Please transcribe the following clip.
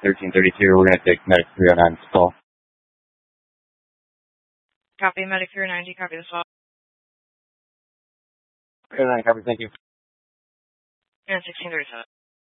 1332. We're going to take Medic 309's call. Copy, Medic 390. Copy this call. 309, copy, thank you. And 1637.